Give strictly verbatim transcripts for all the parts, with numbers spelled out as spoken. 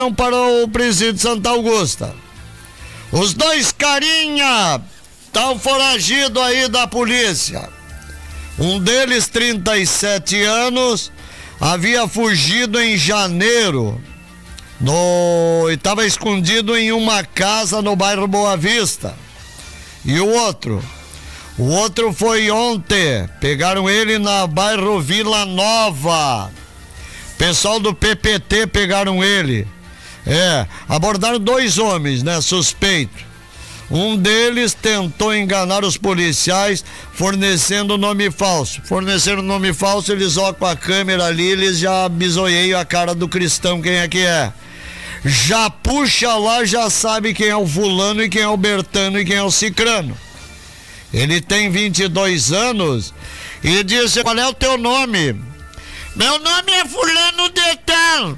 para o presídio de Santa Augusta. Os dois carinha estão foragidos aí da polícia. Um deles, trinta e sete anos, havia fugido em janeiro no, e estava escondido em uma casa no bairro Boa Vista. E o outro? O outro foi ontem, pegaram ele na bairro Vila Nova. Pessoal do P P T pegaram ele. É, abordaram dois homens, né, suspeitos. Um deles tentou enganar os policiais fornecendo nome falso. Fornecendo nome falso, eles ó com a câmera ali, eles já bisoieiam a cara do cristão, quem é que é. Já puxa lá, já sabe quem é o fulano e quem é o Bertano e quem é o cicrano. Ele tem vinte e dois anos e disse: qual é o teu nome? Meu nome é fulano de tal.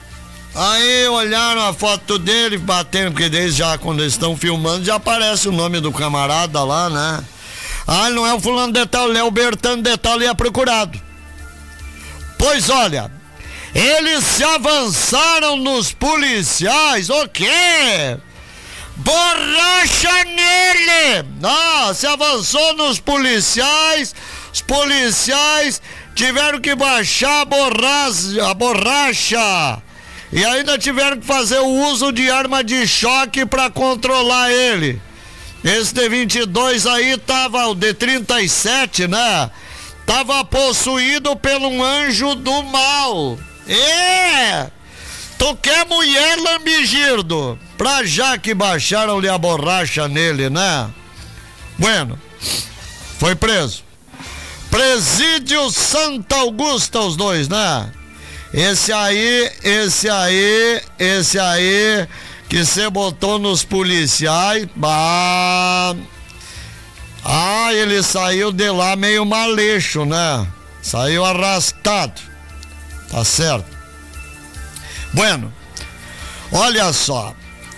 Aí olharam a foto dele, batendo, porque eles já, quando eles estão filmando, já aparece o nome do camarada lá, né? Ah, não é o fulano de tal, ele é o Bertano de tal, e é procurado. Pois olha, eles se avançaram nos policiais, o quê? Borracha nele! Ah, se avançou nos policiais, os policiais tiveram que baixar a borracha, a borracha. E ainda tiveram que fazer o uso de arma de choque para controlar ele. Esse de vinte e dois aí tava, o de trinta e sete, né? Tava possuído pelo anjo do mal. É! Tu quer mulher, lambigirdo? Pra já que baixaram-lhe a borracha nele, né? Bueno, foi preso. Presídio Santa Augusta, os dois, né? Esse aí, esse aí, esse aí que você botou nos policiais, bah, ah, ele saiu de lá meio maleixo, né? Saiu arrastado, tá certo? Bueno, olha só,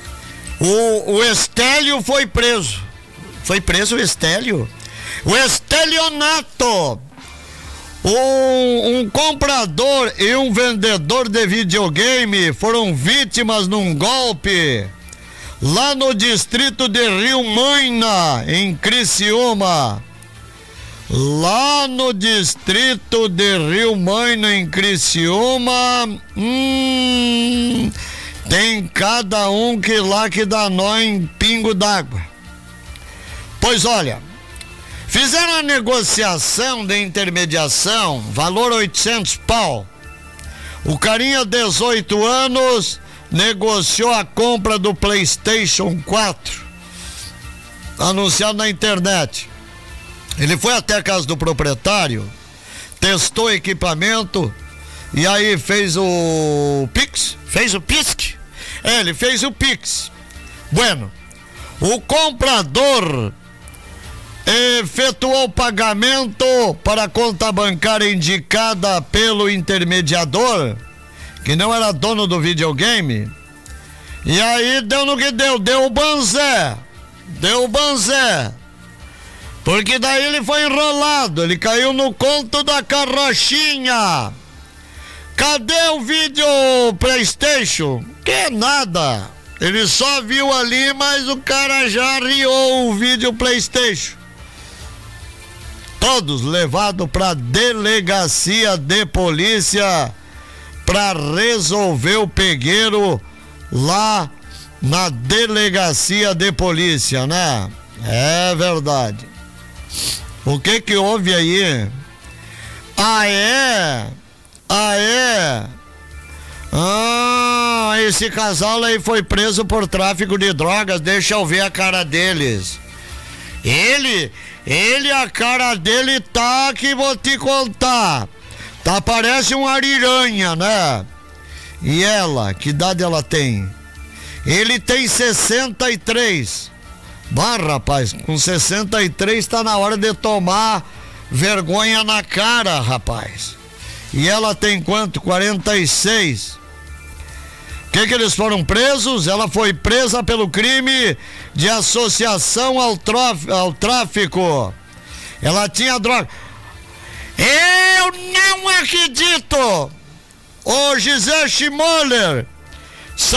o, o Estélio foi preso, foi preso o Estélio? O Estelionato! Um, um comprador e um vendedor de videogame foram vítimas num golpe lá no distrito de Rio Maina, em Criciúma. Lá no distrito de Rio Maina, em Criciúma, hum, tem cada um que lá que dá nó em pingo d'água. Pois olha, fizeram a negociação de intermediação, valor oitocentos pau. O carinha, dezoito anos, negociou a compra do PlayStation quatro, anunciado na internet. Ele foi até a casa do proprietário, testou o equipamento e aí fez o Pix, fez o Pisc. É, ele fez o Pix. Bueno, o comprador efetuou o pagamento para a conta bancária indicada pelo intermediador, que não era dono do videogame, e aí deu no que deu, deu o banzé, deu o banzé, porque daí ele foi enrolado, ele caiu no conto da carrochinha. Cadê o vídeo PlayStation? Que nada, ele só viu ali, mas o cara já riou o vídeo PlayStation. Todos levados para delegacia de polícia para resolver o pegueiro lá na delegacia de polícia, né? É verdade. O que que houve aí? Ah, é? Ah, é? Ah, esse casal aí foi preso por tráfico de drogas. Deixa eu ver a cara deles. Ele... Ele, a cara dele tá que vou te contar. Tá, parece um ariranha, né? E ela, que idade ela tem? Ele tem sessenta e três. Bah, rapaz, com sessenta e três tá na hora de tomar vergonha na cara, rapaz. E ela tem quanto? quarenta e seis. Que que eles foram presos? Ela foi presa pelo crime de associação ao, tróf, ao tráfico. Ela tinha droga. Eu não acredito! Ô Gisele Schmoller,